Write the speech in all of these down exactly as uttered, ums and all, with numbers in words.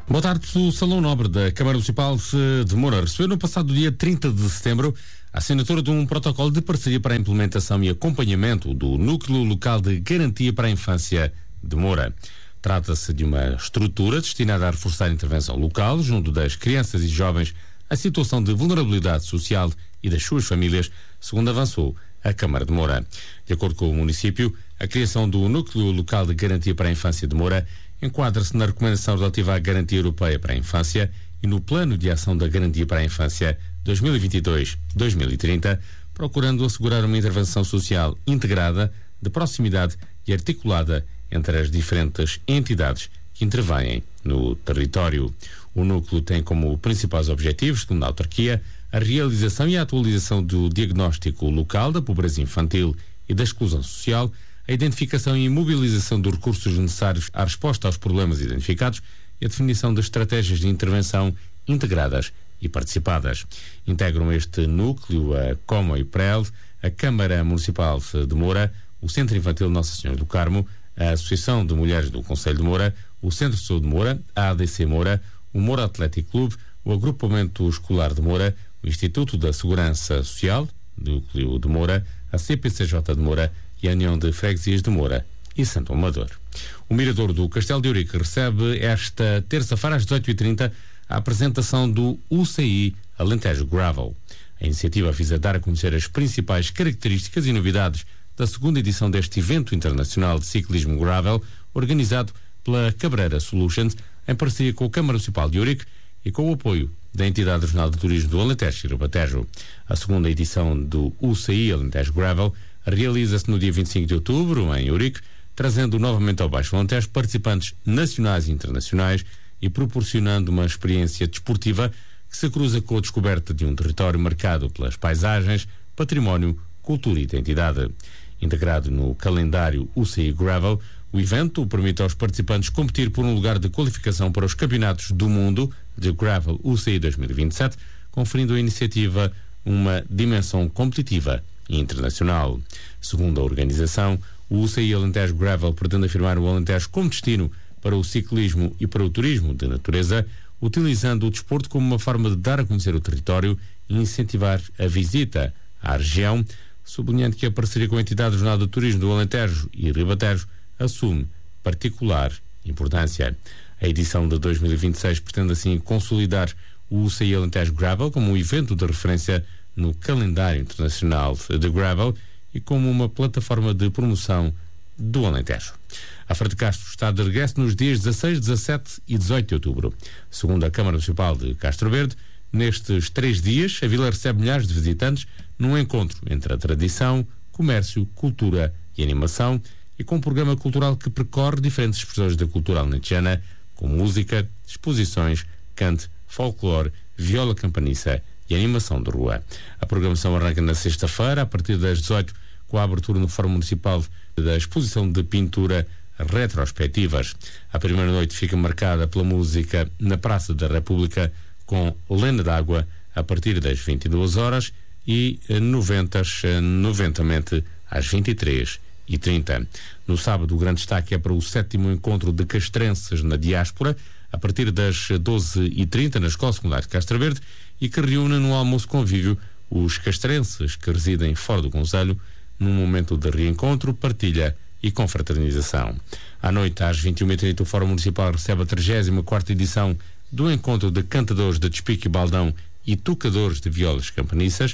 Boa tarde. O Salão Nobre da Câmara Municipal de Moura recebeu no passado dia trinta de setembro a assinatura de um protocolo de parceria para a implementação e acompanhamento do Núcleo Local de Garantia para a Infância de Moura. Trata-se de uma estrutura destinada a reforçar a intervenção local junto das crianças e jovens em situação de vulnerabilidade social e das suas famílias, segundo avançou a Câmara de Moura. De acordo com o município, a criação do Núcleo Local de Garantia para a Infância de Moura enquadra-se na recomendação relativa à Garantia Europeia para a Infância e no Plano de Ação da Garantia para a Infância dois mil e vinte e dois a dois mil e trinta, procurando assegurar uma intervenção social integrada, de proximidade e articulada entre as diferentes entidades que intervêm no território. O núcleo tem como principais objetivos, segundo a autarquia, a realização e a atualização do diagnóstico local da pobreza infantil e da exclusão social, a identificação e mobilização dos recursos necessários à resposta aos problemas identificados e a definição de estratégias de intervenção integradas e participadas. Integram este núcleo a Como e Prel, a Câmara Municipal de Moura, o Centro Infantil Nossa Senhora do Carmo, a Associação de Mulheres do Concelho de Moura, o Centro de Saúde de Moura, a A D C Moura, o Moura Atlético Clube, o Agrupamento Escolar de Moura, o Instituto da Segurança Social, Núcleo de Moura, a C P C J de Moura e a União de Freguesias de Moura e Santo Amador. O Mirador do Castelo de Ourique recebe esta terça-feira às dezoito e trinta a apresentação do U C I Alentejo Gravel. A iniciativa visa dar a conhecer as principais características e novidades da segunda edição deste evento internacional de ciclismo gravel, organizado pela Cabreira Solutions, em parceria com a Câmara Municipal de Ourique e com o apoio da Entidade Regional de Turismo do Alentejo e Ribatejo. A segunda edição do U C I Alentejo Gravel realiza-se no dia vinte e cinco de outubro, em Ourique, trazendo novamente ao Baixo Alentejo participantes nacionais e internacionais e proporcionando uma experiência desportiva que se cruza com a descoberta de um território marcado pelas paisagens, património, cultura e identidade. Integrado no calendário U C I Gravel, o evento permite aos participantes competir por um lugar de qualificação para os Campeonatos do Mundo de Gravel U C I dois mil e vinte e sete, conferindo à iniciativa uma dimensão competitiva e internacional. Segundo a organização, o U C I Alentejo Gravel pretende afirmar o Alentejo como destino para o ciclismo e para o turismo de natureza, utilizando o desporto como uma forma de dar a conhecer o território e incentivar a visita à região, sublinhando que a parceria com a Entidade Regional de Turismo do Alentejo e Ribatejo assume particular importância. A edição de dois mil e vinte e seis pretende assim consolidar o U C I Alentejo Gravel como um evento de referência no calendário internacional de Gravel e como uma plataforma de promoção do Alentejo. A Feira de Castro está de regresso nos dias dezasseis, dezassete e dezoito de outubro. Segundo a Câmara Municipal de Castro Verde, nestes três dias, a vila recebe milhares de visitantes num encontro entre a tradição, comércio, cultura e animação e com um programa cultural que percorre diferentes expressões da cultura alentejana, com música, exposições, canto, folclore, viola campaniça e animação de rua. A programação arranca na sexta-feira, a partir das dezoito, com a abertura no Fórum Municipal da exposição de pintura retrospectivas. A primeira noite fica marcada pela música na Praça da República, com Lena d'Água, a partir das vinte e duas horas e noventas, noventamente, às vinte e três e trinta. No sábado, o grande destaque é para o sétimo encontro de castrenses na diáspora, a partir das doze e trinta na Escola Secundária de Castro Verde, e que reúne no almoço convívio os castrenses que residem fora do concelho, num momento de reencontro, partilha e confraternização. À noite, às vinte e uma e trinta, o Fórum Municipal recebe a trigésima quarta edição do encontro de cantadores de despique e baldão e tocadores de violas campaniças,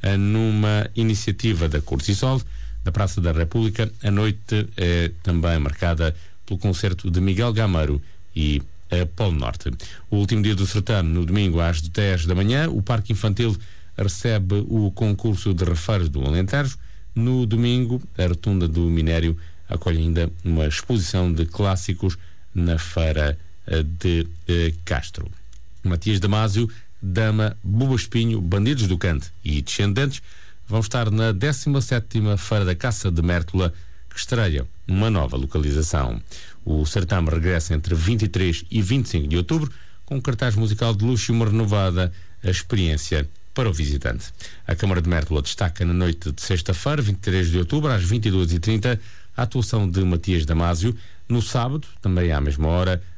numa iniciativa da Cortisol, da Praça da República. A noite é também marcada pelo concerto de Miguel Gameiro e a Polo Norte. O último dia do certame, no domingo às dez da manhã, o Parque Infantil recebe o concurso de refeiros do Alentejo. No domingo, a Rotunda do Minério acolhe ainda uma exposição de clássicos na Feira de eh, Castro. Matias Damasio, Dama, Buba Espinho, Bandidos do Cante e Descendentes vão estar na décima sétima Feira da Caça de Mértola, que estreia uma nova localização. O certame regressa entre vinte e três e vinte e cinco de outubro, com um cartaz musical de luxo e uma renovada experiência para o visitante. A Câmara de Mértola destaca na noite de sexta-feira, vinte e três de outubro, às vinte e duas e trinta, a atuação de Matias Damasio. No sábado, também à mesma hora,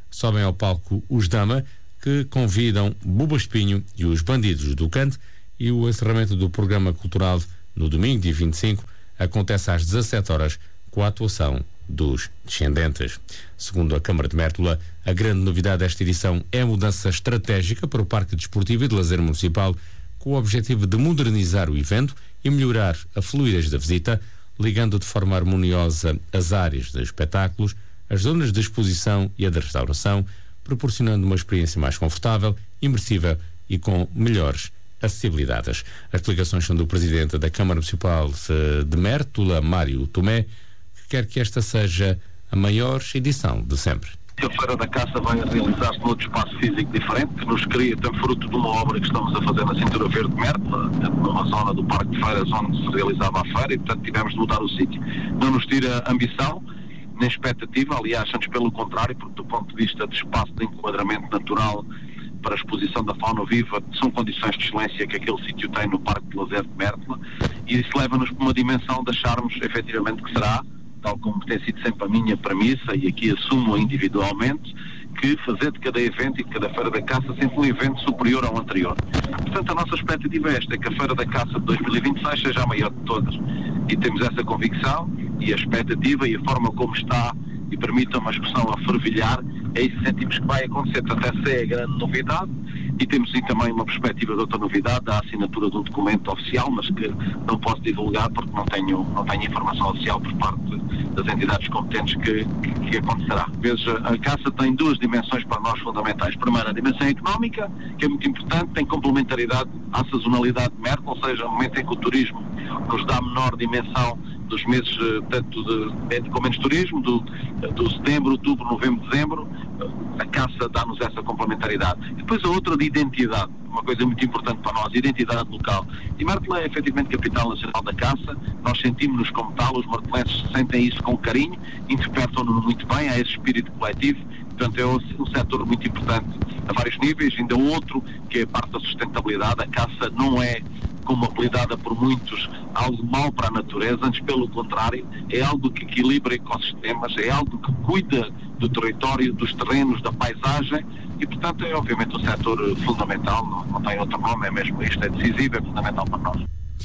sobem ao palco os Dama, que convidam Buba Espinho e os Bandidos do Cante, e o encerramento do programa cultural no domingo, dia vinte e cinco, acontece às dezassete horas com a atuação dos Descendentes. Segundo a Câmara de Mértola, a grande novidade desta edição é a mudança estratégica para o Parque Desportivo e de Lazer Municipal, com o objetivo de modernizar o evento e melhorar a fluidez da visita, ligando de forma harmoniosa as áreas de espetáculos, as zonas de exposição e a de restauração, proporcionando uma experiência mais confortável, imersiva e com melhores acessibilidades. As explicações são do Presidente da Câmara Municipal de Mértola, Mário Tomé, que quer que esta seja a maior edição de sempre. A Feira da Caça vai realizar-se num outro espaço físico diferente, que nos cria, tem fruto de uma obra que estamos a fazer na Cintura Verde de Mértola, numa zona do Parque de Feiras onde se realizava a feira, e portanto tivemos de mudar o sítio. Não nos tira ambição, nem expectativa, aliás, antes pelo contrário, porque do ponto de vista de espaço de enquadramento natural para a exposição da fauna viva, são condições de excelência que aquele sítio tem no Parque de Lazer de Mértola, e isso leva-nos para uma dimensão de acharmos efetivamente que será, tal como tem sido sempre a minha premissa, e aqui assumo individualmente, que fazer de cada evento e de cada Feira da Caça sempre um evento superior ao anterior. Portanto, a nossa expectativa é esta, é que a Feira da Caça de dois mil e vinte e seis seja a maior de todas. E temos essa convicção, e a expectativa e a forma como está, e permitam uma expressão a fervilhar, é isso que sentimos que vai acontecer. Portanto, essa é a grande novidade, e temos sim também uma perspectiva de outra novidade, da assinatura de um documento oficial, mas que não posso divulgar porque não tenho, não tenho informação oficial por parte das entidades competentes que, que, que acontecerá. Veja, a caça tem duas dimensões para nós fundamentais. Primeiro, a dimensão económica, que é muito importante, tem complementaridade à sazonalidade de Mértola, ou seja, no momento em que o turismo nos dá menor dimensão dos meses, tanto de, de, com menos turismo, do, do setembro, outubro, novembro, dezembro, a caça dá-nos essa complementaridade. E depois a outra de identidade, uma coisa muito importante para nós, identidade local. E Mértola é efetivamente capital nacional da caça, nós sentimos-nos como tal, os martelenses sentem isso com carinho, interpretam-no muito bem, há esse espírito coletivo, portanto é um, um setor muito importante a vários níveis. Ainda outro, que é a parte da sustentabilidade, a caça não é, como apelidada por muitos, algo mau para a natureza, antes pelo contrário, é algo que equilibra ecossistemas, é algo que cuida do território, dos terrenos, da paisagem, e portanto é obviamente um setor fundamental, não, não tem outro nome, é mesmo isto, é decisivo, é fundamental para nós.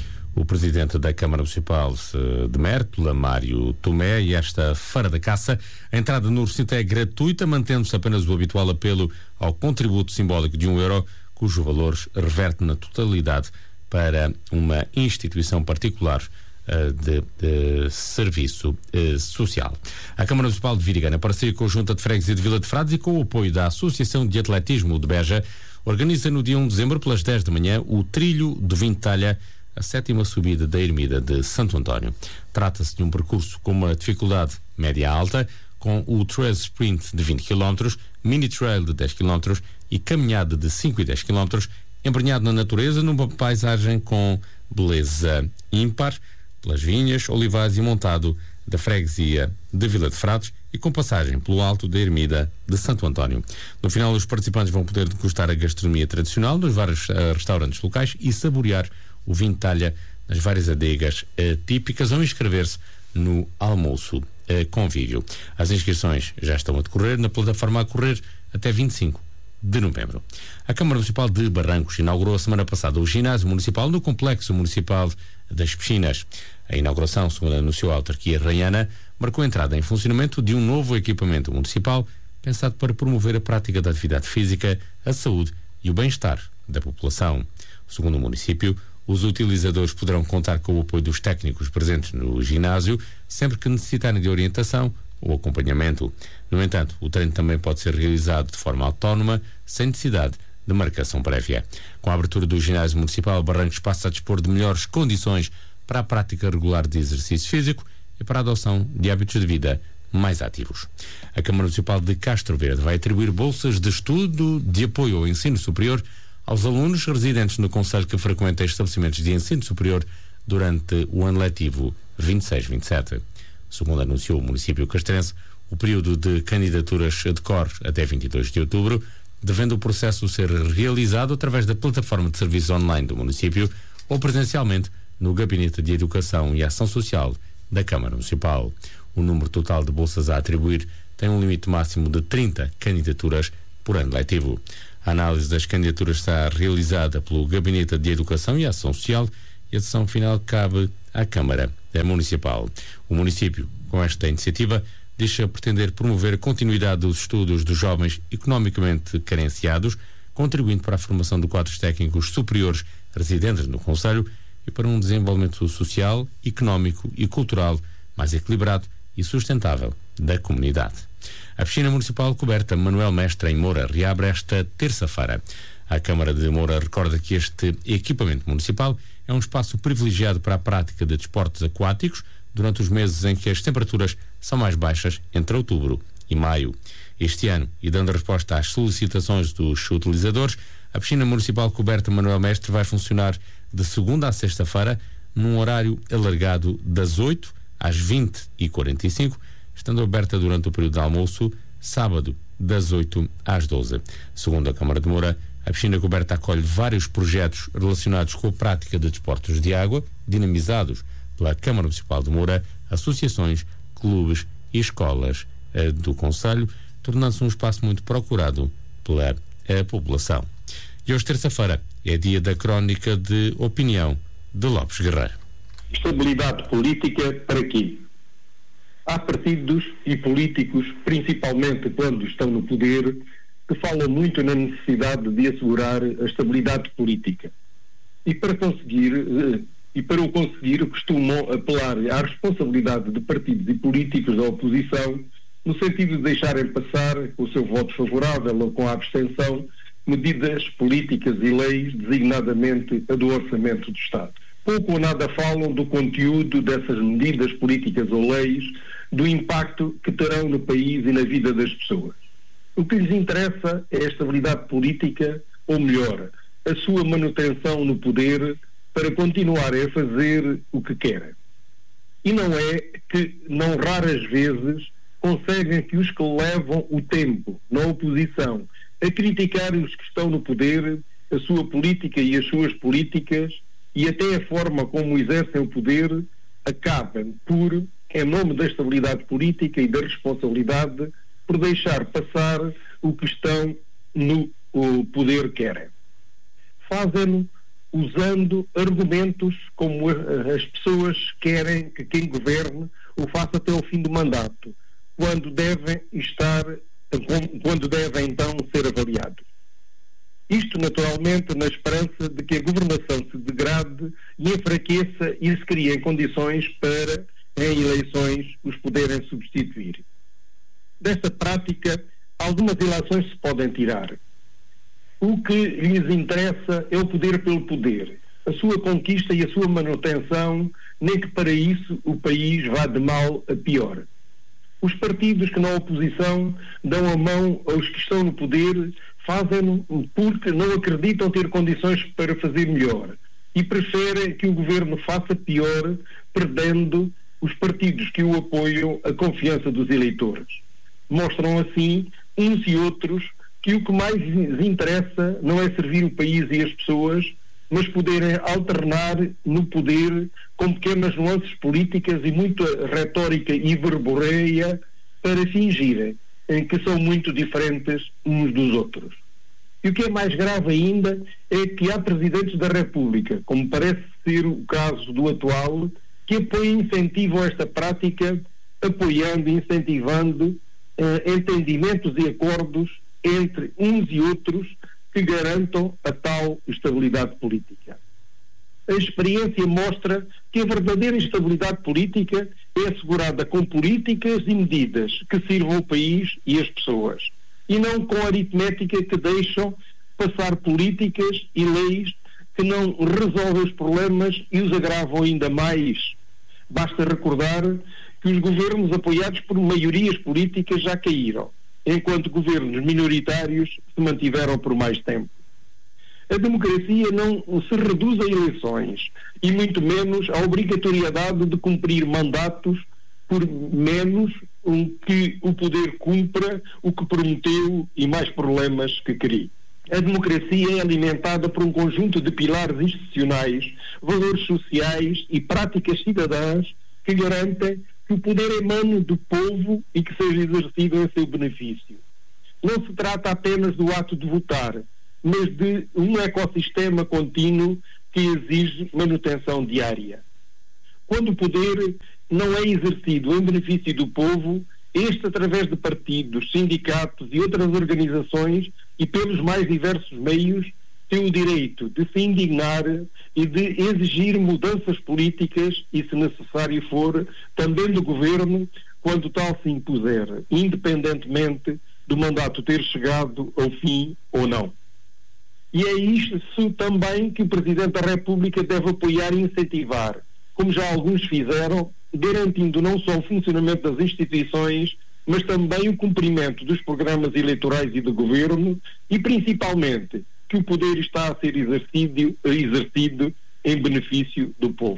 O Presidente da Câmara Municipal de Mértola, Mário Tomé, e esta Feira da Caça, a entrada no recinto é gratuita, mantendo-se apenas o habitual apelo ao contributo simbólico de um euro, cujo valor reverte na totalidade para uma instituição particular uh, de, de serviço uh, social. A Câmara Municipal de Virigana, parceria com a Junta de Freguesia de Vila de Frades e com o apoio da Associação de Atletismo de Beja, organiza no dia um de dezembro, pelas dez da manhã, o Trilho de Vintalha, a sétima subida da Ermida de Santo António. Trata-se de um percurso com uma dificuldade média-alta, com o Trail Sprint de vinte quilómetros, Mini Trail de dez quilómetros e caminhada de cinco e dez quilómetros, embrenhado na natureza, numa paisagem com beleza ímpar, pelas vinhas, olivais e montado da freguesia de Vila de Frades e com passagem pelo alto da Ermida de Santo António. No final, os participantes vão poder degustar a gastronomia tradicional nos vários uh, restaurantes locais e saborear o vinho de talha nas várias adegas uh, típicas, ou inscrever-se no almoço uh, convívio. As inscrições já estão a decorrer na plataforma a correr até vinte e cinco de novembro. A Câmara Municipal de Barrancos inaugurou a semana passada o ginásio municipal no Complexo Municipal das Piscinas. A inauguração, segundo anunciou a autarquia raiana, marcou a entrada em funcionamento de um novo equipamento municipal pensado para promover a prática da atividade física, a saúde e o bem-estar da população. Segundo o município, os utilizadores poderão contar com o apoio dos técnicos presentes no ginásio sempre que necessitarem de orientação ou acompanhamento. No entanto, o treino também pode ser realizado de forma autónoma, sem necessidade de marcação prévia. Com a abertura do ginásio municipal, Barrancos passa a dispor de melhores condições para a prática regular de exercício físico e para a adoção de hábitos de vida mais ativos. A Câmara Municipal de Castro Verde vai atribuir bolsas de estudo de apoio ao ensino superior aos alunos residentes no concelho que frequentam estabelecimentos de ensino superior durante o ano letivo vinte e seis vinte e sete. Segundo anunciou o município castrense, o período de candidaturas decorre até vinte e dois de outubro, devendo o processo ser realizado através da plataforma de serviços online do município ou presencialmente no Gabinete de Educação e Ação Social da Câmara Municipal. O número total de bolsas a atribuir tem um limite máximo de trinta candidaturas por ano letivo. A análise das candidaturas está realizada pelo Gabinete de Educação e Ação Social e a decisão final cabe à Câmara Municipal. O município, com esta iniciativa, deixa pretender promover a continuidade dos estudos dos jovens economicamente carenciados, contribuindo para a formação de quadros técnicos superiores residentes no concelho e para um desenvolvimento social, económico e cultural mais equilibrado e sustentável da comunidade. A piscina municipal coberta Manuel Mestre em Moura reabre esta terça-feira. A Câmara de Moura recorda que este equipamento municipal é um espaço privilegiado para a prática de desportos aquáticos durante os meses em que as temperaturas são mais baixas, entre outubro e maio. Este ano, e dando resposta às solicitações dos utilizadores, a piscina municipal coberta Manuel Mestre vai funcionar de segunda a sexta-feira, num horário alargado das oito às vinte e quarenta e cinco, estando aberta durante o período de almoço, sábado, das oito às doze. Segundo a Câmara de Moura, a piscina coberta acolhe vários projetos relacionados com a prática de desportos de água, dinamizados pela Câmara Municipal de Moura, associações, clubes e escolas eh, do concelho, tornando-se um espaço muito procurado pela eh, população. E hoje, terça-feira, é dia da crónica de opinião de Lopes Guerreiro. Estabilidade política para quê? Há partidos e políticos, principalmente quando estão no poder, que falam muito na necessidade de assegurar a estabilidade política. E para conseguir, e para o conseguir, costumam apelar à responsabilidade de partidos e políticos da oposição, no sentido de deixarem passar, com o seu voto favorável ou com a abstenção, medidas políticas e leis, designadamente a do Orçamento do Estado. Pouco ou nada falam do conteúdo dessas medidas políticas ou leis, do impacto que terão no país e na vida das pessoas. O que lhes interessa é a estabilidade política, ou melhor, a sua manutenção no poder para continuarem a fazer o que querem. E não é que, não raras vezes, conseguem que os que levam o tempo na oposição a criticarem os que estão no poder, a sua política e as suas políticas, e até a forma como exercem o poder, acabam por, em nome da estabilidade política e da responsabilidade, por deixar passar o que estão no o poder querem. Fazem-no usando argumentos como as pessoas querem que quem governe o faça até ao fim do mandato, quando devem estar, quando devem então ser avaliados. Isto, naturalmente, na esperança de que a governação se degrade e enfraqueça e se criem condições para, em eleições, os poderem substituir. Desta prática, algumas eleições se podem tirar. O que lhes interessa é o poder pelo poder, a sua conquista e a sua manutenção, nem que para isso o país vá de mal a pior. Os partidos que na oposição dão a mão aos que estão no poder fazem-no porque não acreditam ter condições para fazer melhor e preferem que o governo faça pior, perdendo os partidos que o apoiam a confiança dos eleitores. Mostram assim, uns e outros, que o que mais lhes interessa não é servir o país e as pessoas, mas poderem alternar no poder com pequenas nuances políticas e muita retórica e verborreia para fingirem em que são muito diferentes uns dos outros. E o que é mais grave ainda é que há presidentes da República, como parece ser o caso do atual, que apoiam e incentivam esta prática, apoiando e incentivando eh, entendimentos e acordos entre uns e outros que garantam a tal estabilidade política. A experiência mostra que a verdadeira estabilidade política é assegurada com políticas e medidas que sirvam o país e as pessoas, e não com aritmética que deixam passar políticas e leis que não resolvem os problemas e os agravam ainda mais. Basta recordar que os governos apoiados por maiorias políticas já caíram, enquanto governos minoritários se mantiveram por mais tempo. A democracia não se reduz a eleições e muito menos à obrigatoriedade de cumprir mandatos por menos um que o poder cumpra o que prometeu e mais problemas que queria. A democracia é alimentada por um conjunto de pilares institucionais, valores sociais e práticas cidadãs que garantem que o poder emane do povo e que seja exercido em seu benefício. Não se trata apenas do ato de votar, mas de um ecossistema contínuo que exige manutenção diária. Quando o poder não é exercido em benefício do povo, este, através de partidos, sindicatos e outras organizações e pelos mais diversos meios, tem o direito de se indignar e de exigir mudanças políticas e, se necessário for, também do governo, quando tal se impuser, independentemente do mandato ter chegado ao fim ou não. E é isso também que o Presidente da República deve apoiar e incentivar, como já alguns fizeram, garantindo não só o funcionamento das instituições, mas também o cumprimento dos programas eleitorais e do governo e, principalmente, que o poder está a ser exercido, exercido em benefício do povo.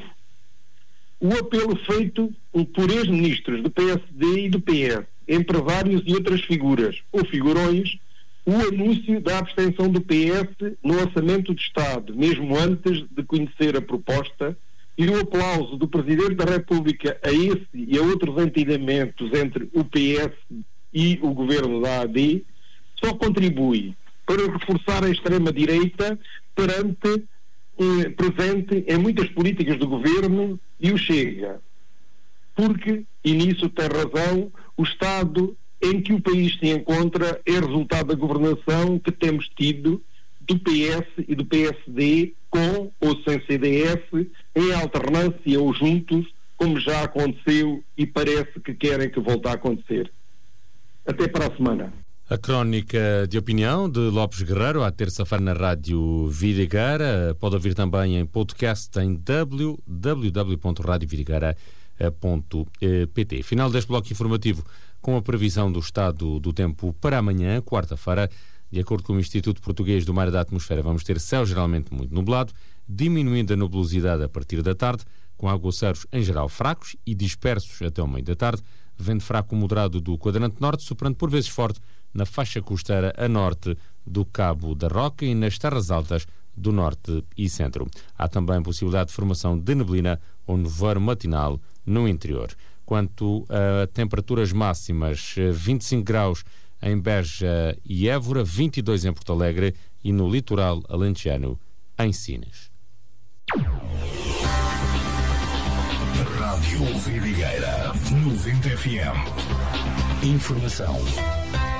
O apelo feito por ex-ministros do P S D e do P S, empresários e outras figuras ou figurões, o anúncio da abstenção do P S no Orçamento de Estado, mesmo antes de conhecer a proposta, e o aplauso do Presidente da República a esse e a outros entendimentos entre o P S e o governo da A D, só contribui para reforçar a extrema-direita perante, eh, presente em muitas políticas do governo e o Chega. Porque, e nisso tem razão, o Estado em que o país se encontra é resultado da governação que temos tido do P S e do P S D, com ou sem C D S, em alternância ou juntos, como já aconteceu e parece que querem que volte a acontecer. Até para a semana. A crónica de opinião de Lopes Guerreiro, à terça-feira na Rádio Vidigueira. Pode ouvir também em podcast em w w w ponto radio vidigueira ponto p t. Final deste bloco informativo com a previsão do estado do tempo para amanhã, quarta-feira. De acordo com o Instituto Português do Mar e da Atmosfera, vamos ter céu geralmente muito nublado, diminuindo a nubosidade a partir da tarde, com aguaceiros em geral fracos e dispersos até ao meio da tarde, vento fraco moderado do quadrante norte, soprando por vezes forte na faixa costeira a norte do Cabo da Roca e nas terras altas do norte e centro. Há também possibilidade de formação de neblina ou nevoeiro matinal no interior. Quanto a temperaturas máximas, vinte e cinco graus em Beja e Évora, vinte e dois em Porto Alegre e no litoral alentejano, em Sines. Rádio Vidigueira, noventa F M. Informação